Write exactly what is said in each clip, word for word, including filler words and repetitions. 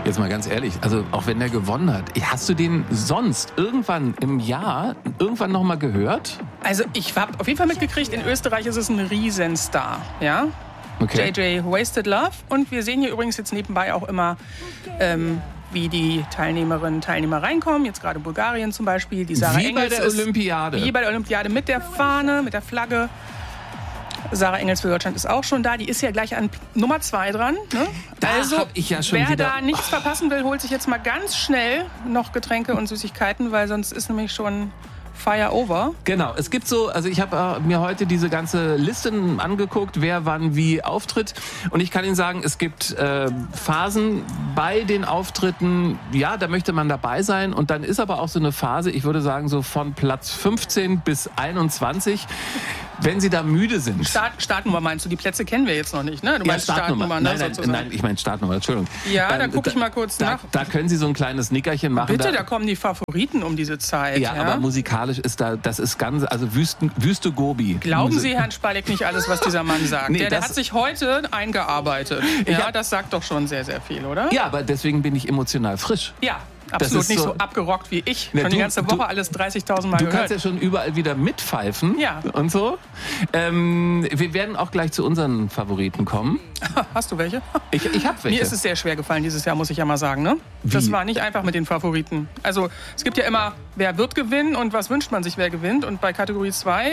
Jetzt mal ganz ehrlich, also auch wenn der gewonnen hat, hast du den sonst irgendwann im Jahr irgendwann noch mal gehört? Also ich habe auf jeden Fall mitgekriegt, in Österreich ist es ein Riesenstar, ja. Okay. J J Wasted Love. Und wir sehen hier übrigens jetzt nebenbei auch immer, ähm, wie die Teilnehmerinnen und Teilnehmer reinkommen. Jetzt gerade Bulgarien zum Beispiel. Die Sarah wie Engels bei der ist, Olympiade. Wie bei der Olympiade mit der Fahne, mit der Flagge. Sarah Engels für Deutschland ist auch schon da. Die ist ja gleich an Nummer zwei dran. Ne? Da also, hab ich ja schon wer wieder... da nichts verpassen will, holt sich jetzt mal ganz schnell noch Getränke und Süßigkeiten, weil sonst ist nämlich schon Fire over. Genau, es gibt so, also ich habe äh, mir heute diese ganze Liste angeguckt, wer wann wie auftritt. Und ich kann Ihnen sagen, es gibt äh, Phasen bei den Auftritten, ja, da möchte man dabei sein. Und dann ist aber auch so eine Phase, ich würde sagen, so von Platz fünfzehn bis einundzwanzig, wenn Sie da müde sind. Start, Startnummer meinst du? Die Plätze kennen wir jetzt noch nicht, ne? Du Ja, meinst Startnummer. Startnummer, Nein, ne, nein, sozusagen. nein, ich meine Startnummer, Entschuldigung. Ja, Ähm, da gucke ich mal kurz da, nach. Da können Sie so ein kleines Nickerchen machen. Bitte, da, da kommen die Favoriten um diese Zeit. ja, Ja, aber musikalisch ist da, das ist ganz, also Wüsten, Wüste Gobi. Glauben Musik. Sie, Herrn Spalleck, nicht alles, was dieser Mann sagt. Nee, der, der das- hat sich heute eingearbeitet. Ja, hab- das sagt doch schon sehr, sehr viel, oder? Ja, aber deswegen bin ich emotional frisch. Ja, absolut ist nicht so- so abgerockt wie ich. Na, schon die du- ganze du- Woche alles dreißigtausend Mal Du gehört. kannst ja schon überall wieder mitpfeifen Ja. und so. Ähm, wir werden auch gleich zu unseren Favoriten kommen. Hast du welche? Ich, ich habe welche. Mir ist es sehr schwer gefallen dieses Jahr, muss ich ja mal sagen. Ne? Wie? Das war nicht einfach mit den Favoriten. Also es gibt ja immer, wer wird gewinnen und was wünscht man sich, wer gewinnt. Und bei Kategorie zwei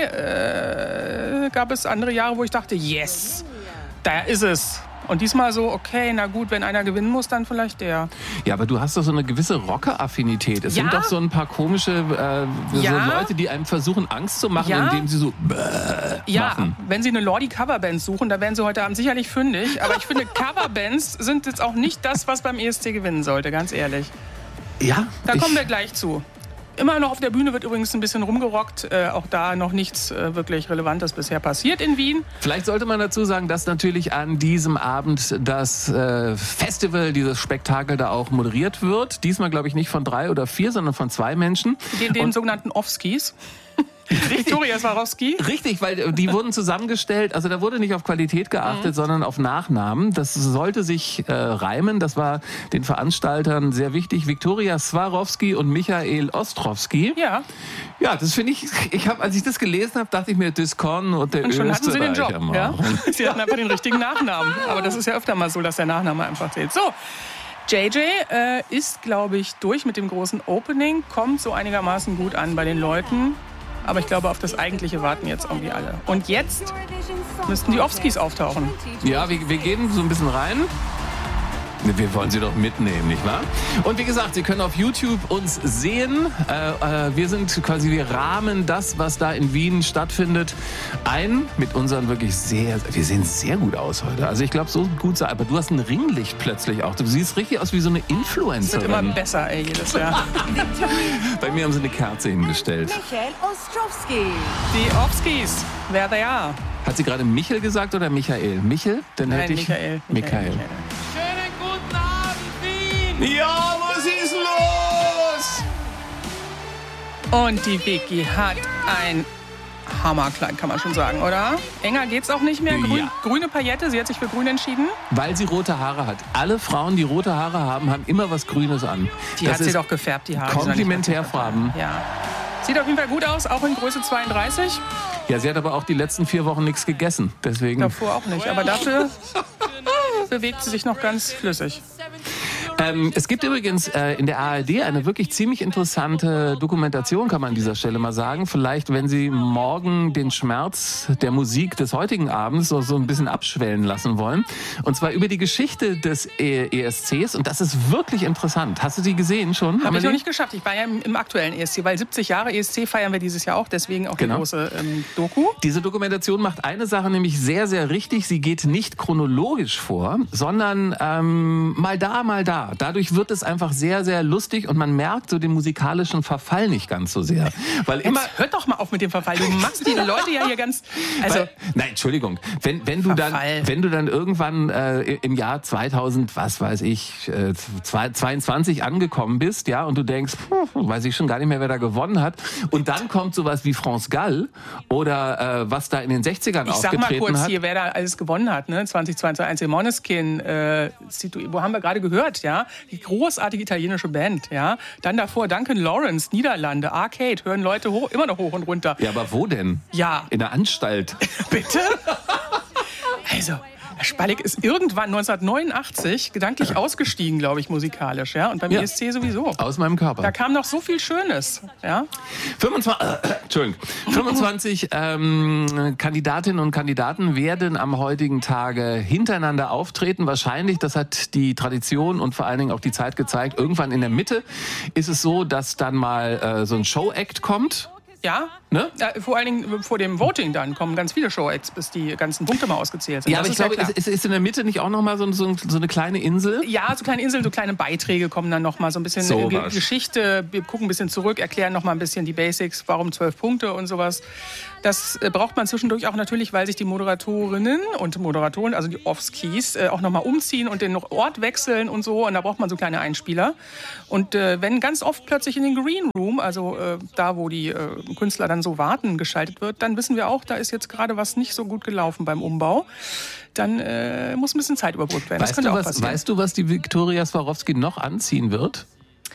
äh, gab es andere Jahre, wo ich dachte, yes, da ist es. Und diesmal so, okay, na gut, wenn einer gewinnen muss, dann vielleicht der. Ja, aber du hast doch so eine gewisse Rocker-Affinität. Es Ja? sind doch so ein paar komische äh, so Ja? Leute, die einem versuchen, Angst zu machen, Ja? indem sie so bäh Ja, machen. wenn Sie eine Lordi-Coverband suchen, da werden Sie heute Abend sicherlich fündig. Aber ich finde, Coverbands sind jetzt auch nicht das, was beim E S C gewinnen sollte, ganz ehrlich. Ja, Da ich, kommen wir gleich zu. Immer noch auf der Bühne wird übrigens ein bisschen rumgerockt. Äh, auch da noch nichts äh, wirklich Relevantes bisher passiert in Wien. Vielleicht sollte man dazu sagen, dass natürlich an diesem Abend das äh, Festival, dieses Spektakel da auch moderiert wird. Diesmal, glaube ich, nicht von drei oder vier, sondern von zwei Menschen. Den, den Und- sogenannten Offskis. Viktoria Swarovski. Richtig, weil die wurden zusammengestellt, also da wurde nicht auf Qualität geachtet, Mhm. sondern auf Nachnamen. Das sollte sich äh, reimen, das war den Veranstaltern sehr wichtig. Viktoria Swarovski und Michael Ostrowski. Ja, Ja, das finde ich, ich habe, als ich das gelesen habe, dachte ich mir, Discon und der und schon hatten Sie den Job. Österreicher Ja? machen. Sie hatten einfach den richtigen Nachnamen. Aber das ist ja öfter mal so, dass der Nachname einfach zählt. So, J J äh, ist, glaube ich, durch mit dem großen Opening, kommt so einigermaßen gut an bei den Leuten. Aber ich glaube, auf das Eigentliche warten jetzt irgendwie alle. Und jetzt müssten die Offskis auftauchen. Ja, wir, wir gehen so ein bisschen rein. Wir wollen Sie doch mitnehmen, nicht wahr? Und wie gesagt, Sie können auf YouTube uns sehen. Äh, äh, wir sind quasi, wir rahmen das, was da in Wien stattfindet, ein mit unseren wirklich sehr, wir sehen sehr gut aus heute. Also ich glaube, so gut sei, aber du hast ein Ringlicht plötzlich auch. Du siehst richtig aus wie so eine Es wird immer Influencerin. besser, ey, jedes Jahr. Bei mir haben sie eine Kerze hingestellt. Michael Ostrowski. Die Offskis, wer they are. Hat sie gerade Michel gesagt oder Michael? Michel? Dann Nein, hätte ich Michael. Michael. Schönen guten Abend, Wien! Ja, was ist los? Und die Vicky hat ein Hammerkleid, kann man schon sagen, oder? Enger geht's auch nicht mehr. Grün, Ja. Grüne Paillette, sie hat sich für grün entschieden. Weil sie rote Haare hat. Alle Frauen, die rote Haare haben, haben immer was Grünes an. Die Das hat sie ist doch gefärbt, die Haare. Die sind doch nicht Komplementärfarben. Ja. Sieht auf jeden Fall gut aus, auch in Größe zweiunddreißig. Ja, sie hat aber auch die letzten vier Wochen nichts gegessen. Deswegen. Davor auch nicht, aber dafür bewegt sie sich noch ganz flüssig. Ähm, es gibt übrigens äh, in der A R D eine wirklich ziemlich interessante Dokumentation, kann man an dieser Stelle mal sagen. Vielleicht, wenn Sie morgen den Schmerz der Musik des heutigen Abends so, so ein bisschen abschwellen lassen wollen. Und zwar über die Geschichte des E S Cs. Und das ist wirklich interessant. Hast du die gesehen schon? Habe ich Amelie? noch nicht geschafft. Ich war ja im, im aktuellen E S C, weil siebzig Jahre E S C feiern wir dieses Jahr auch, deswegen auch Genau. die große ähm, Doku. Diese Dokumentation macht eine Sache nämlich sehr, sehr richtig. Sie geht nicht chronologisch vor, sondern ähm, mal da, mal da. Dadurch wird es einfach sehr, sehr lustig und man merkt so den musikalischen Verfall nicht ganz so sehr. Weil immer... Jetzt hört doch mal auf mit dem Verfall. Du machst die Leute ja hier ganz... Also, Weil, nein, Entschuldigung. Wenn, wenn, du dann, Verfall. wenn du dann irgendwann äh, im Jahr zweitausend, was weiß ich, äh, zweiundzwanzig angekommen bist, ja, und du denkst, puh, weiß ich schon gar nicht mehr, wer da gewonnen hat. Und dann kommt sowas wie France Gall oder äh, was da in den sechzigern ich sag mal aufgetreten kurz hat. hier, wer da alles gewonnen hat. Ne? zwanzig zweiundzwanzig, Måneskin, äh, Situ- wo haben wir gerade gehört, ja? ja, die großartige italienische Band, ja. Dann davor Duncan Lawrence, Niederlande, Arcade, hören Leute hoch, immer noch hoch und runter. Ja, aber wo denn? Ja. In der Anstalt. Bitte? Also, Herr Spallig ist irgendwann neunzehnhundertneunundachtzig gedanklich ausgestiegen, glaube ich, musikalisch, ja. Und beim Ja. E S C sowieso. Aus meinem Körper. Da kam noch so viel Schönes, ja. fünfundzwanzig, äh, Entschuldigung, fünfundzwanzig ähm, Kandidatinnen und Kandidaten werden am heutigen Tage hintereinander auftreten. Wahrscheinlich, das hat die Tradition und vor allen Dingen auch die Zeit gezeigt, irgendwann in der Mitte ist es so, dass dann mal äh, so ein Show-Act kommt. Ja, Ne? ja, vor allen Dingen vor dem Voting dann kommen ganz viele Show-Acts, bis die ganzen Punkte mal ausgezählt sind. Ja, Das aber ich ist ja glaube, klar. es ist in der Mitte nicht auch nochmal so, so, so eine kleine Insel? Ja, so kleine Inseln, so kleine Beiträge kommen dann noch mal so ein bisschen So Ge- was. Geschichte. Wir gucken ein bisschen zurück, erklären noch mal ein bisschen die Basics, warum zwölf Punkte und sowas. Das äh, braucht man zwischendurch auch natürlich, weil sich die Moderatorinnen und Moderatoren, also die Offskis, äh, auch noch mal umziehen und den Ort wechseln und so. Und da braucht man so kleine Einspieler. Und äh, wenn ganz oft plötzlich in den Green Room, also äh, da, wo die äh, Künstler dann so warten, geschaltet wird, dann wissen wir auch, da ist jetzt gerade was nicht so gut gelaufen beim Umbau. Dann äh, muss ein bisschen Zeit überbrückt werden. Das Weißt könnte du, auch was, passieren. weißt du, was die Viktoria Swarovski noch anziehen wird?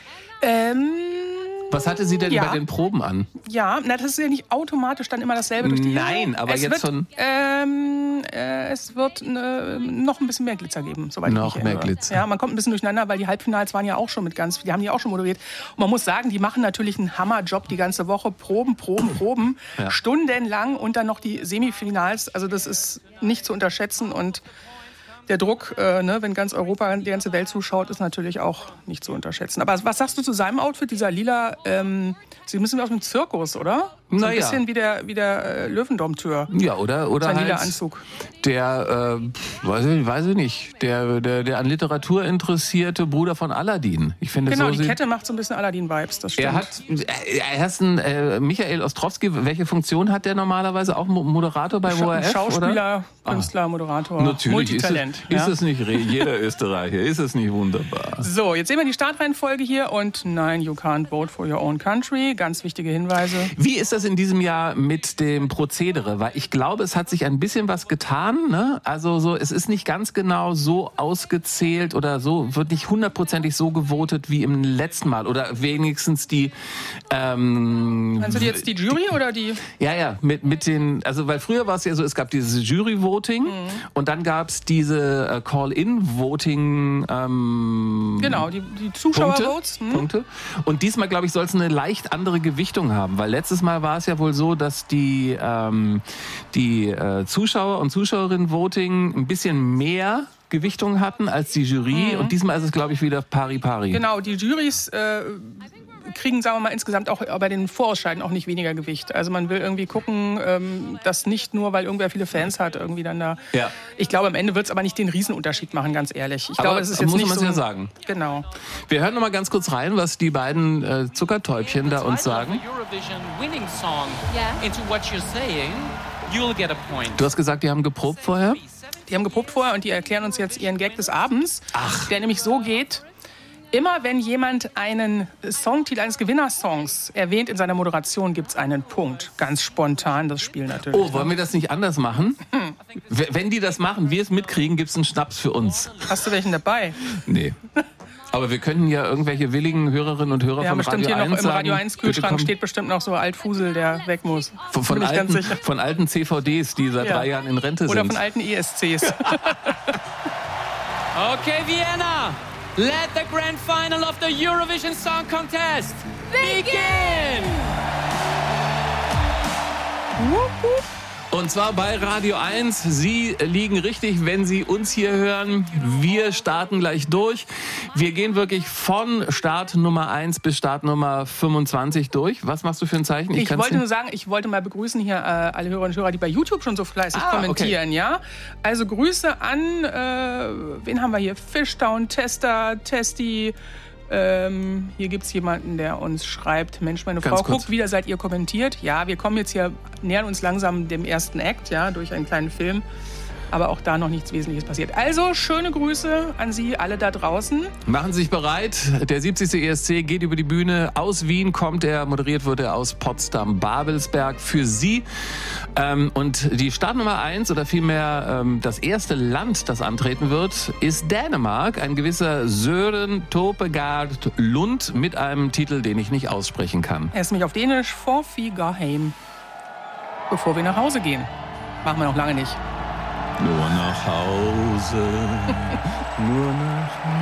Ähm, Was hatte sie denn Ja. bei den Proben an? Ja, na, das ist ja nicht automatisch dann immer dasselbe durch die Nein, aber es jetzt wird, von- Ähm, äh, es wird äh, noch ein bisschen mehr Glitzer geben, soweit Noch ich mich mehr erinnere. Glitzer. Ja, man kommt ein bisschen durcheinander, weil die Halbfinals waren ja auch schon mit ganz, die haben die auch schon moderiert. Und man muss sagen, die machen natürlich einen Hammerjob die ganze Woche, Proben, Proben, Proben, Ja. stundenlang und dann noch die Semifinals. Also das ist nicht zu unterschätzen und der Druck, äh, ne, wenn ganz Europa, die ganze Welt zuschaut, ist natürlich auch nicht zu unterschätzen. Aber was sagst du zu seinem Outfit, dieser lila, ähm, Sie müssen aus dem Zirkus, oder? So Na ein ja. bisschen wie der, wie der äh, Löwendom-Tür. Ja, oder? Oder Sein lila halt Anzug. der, äh, pf, weiß, ich, weiß ich nicht, der, der, der an Literatur interessierte Bruder von Aladdin. Ich finde, Genau, so die sieht- Kette macht so ein bisschen Aladdin-Vibes, das stimmt. Er hat, äh, er ist ein äh, Michael Ostrowski. Welche Funktion hat der normalerweise? Auch Mo- Moderator bei O R F? Schauspieler, oder? Künstler, Moderator, Ah, natürlich. Multitalent. Ist, es, ja? ist es nicht re- jeder Österreicher? Ist es nicht wunderbar? So, jetzt sehen wir die Startreihenfolge hier und nein, you can't vote for your own country. Ganz wichtige Hinweise. Wie ist das in diesem Jahr mit dem Prozedere? Weil ich glaube, es hat sich ein bisschen was getan. Ne? Also so, es ist nicht ganz genau so ausgezählt oder so, wird nicht hundertprozentig so gewotet wie im letzten Mal. Oder wenigstens die... Ähm, Meinst du jetzt die Jury oder die? Ja, ja, mit, mit den, also weil früher war es ja so, es gab dieses Jury-Voting Mhm. und dann gab es diese äh, Call-In-Voting ähm, Genau, die, die Zuschauervotes. Punkte, Hm? Punkte. Und diesmal, glaube ich, soll es eine leicht andere Gewichtung haben, weil letztes Mal war es ja wohl so, dass die, ähm, die äh, Zuschauer- und Zuschauerinnen-Voting ein bisschen mehr Gewichtung hatten als die Jury und diesmal ist es, glaube ich, wieder pari-pari. Genau, die Jurys äh, kriegen, sagen wir mal, insgesamt auch bei den Vorausscheiden auch nicht weniger Gewicht. Also man will irgendwie gucken, ähm, dass nicht nur, weil irgendwer viele Fans hat, irgendwie dann da... Ja. Ich glaube, am Ende wird es aber nicht den Riesenunterschied machen, ganz ehrlich. Ich Aber glaube, es ist jetzt muss nicht man so... ja sagen. Genau. Wir hören noch mal ganz kurz rein, was die beiden äh, Zuckertäubchen da uns sagen. The Eurovision winning song Yeah. into what you're saying, you'll get a point. Du hast gesagt, die haben geprobt vorher? Die haben geprobt vorher und die erklären uns jetzt ihren Gag des Abends, der nämlich so geht: Immer wenn jemand einen Songtitel eines Gewinnersongs erwähnt in seiner Moderation, gibt es einen Punkt. Ganz spontan das Spiel natürlich. Oh, wollen wir das nicht anders machen? W- Wenn die das machen, wir es mitkriegen, gibt es einen Schnaps für uns. Hast du welchen dabei? Nee. Aber wir könnten ja irgendwelche willigen Hörerinnen und Hörer Ja, von bestimmt Radio hier noch eins im sagen, Radio eins bitte Kühlschrank komm, steht bestimmt noch so Altfusel, der weg muss. von, von, Bin ich ganz alten, sicher. von alten C V Ds, die seit Ja. drei Jahren in Rente Oder sind. von alten E S Cs. Okay, Vienna, let the grand final of the Eurovision Song Contest begin! Und zwar bei Radio eins. Sie liegen richtig, wenn Sie uns hier hören. Wir starten gleich durch. Wir gehen wirklich von Start Nummer eins bis Start Nummer fünfundzwanzig durch. Was machst du für ein Zeichen? Ich kann's wollte nicht- nur sagen, ich wollte mal begrüßen hier äh, alle Hörerinnen und Hörer, die bei YouTube schon so fleißig Ah, kommentieren, ja? Also Grüße an, äh, wen haben wir hier? Fishtown, Tester, Testi. Ähm, hier gibt es jemanden, der uns schreibt: Mensch, meine Ganz Frau kurz. guckt, wieder seid ihr kommentiert. Ja, wir kommen jetzt hier, nähern uns langsam dem ersten Act, ja, durch einen kleinen Film. Aber auch da noch nichts Wesentliches passiert. Also schöne Grüße an Sie alle da draußen. Machen Sie sich bereit. Der siebzigste E S C geht über die Bühne. Aus Wien kommt er, moderiert wird er aus Potsdam-Babelsberg für Sie. Ähm, und die Startnummer eins oder vielmehr ähm, das erste Land, das antreten wird, ist Dänemark. Ein gewisser Søren Topegaard Lund mit einem Titel, den ich nicht aussprechen kann. Er ist nämlich auf Dänisch Forfigerheim. Bevor wir nach Hause gehen. Machen wir noch lange nicht. Nur nach Hause, nur nach Hause.